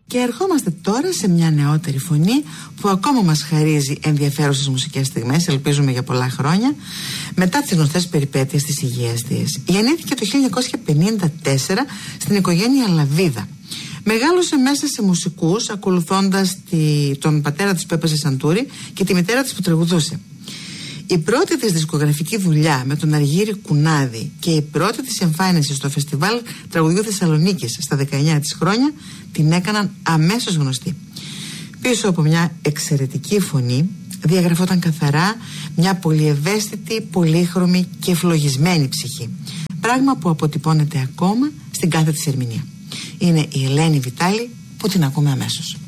Και ερχόμαστε τώρα σε μια νεότερη φωνή που ακόμα μας χαρίζει ενδιαφέρουσες μουσικές στιγμές, ελπίζουμε για πολλά χρόνια, μετά τις γνωστές περιπέτειες της υγείας της. Γεννήθηκε το 1954 στην οικογένεια Λαβίδα. Μεγάλωσε μέσα σε μουσικούς, ακολουθώντας τον πατέρα της που έπαιζε σαντούρι και τη μητέρα της που τραγουδούσε. Η πρώτη της δισκογραφική δουλειά με τον Αργύρη Κουνάδη και η πρώτη της εμφάνιση στο Φεστιβάλ Τραγουδιού Θεσσαλονίκης στα 19 της χρόνια την έκαναν αμέσως γνωστή. Πίσω από μια εξαιρετική φωνή διαγραφόταν καθαρά μια πολυευαίσθητη, πολύχρωμη και ευλογισμένη ψυχή. Πράγμα που αποτυπώνεται ακόμα στην κάθε της ερμηνεία. Είναι η Ελένη Βιτάλη που την ακούμε αμέσως.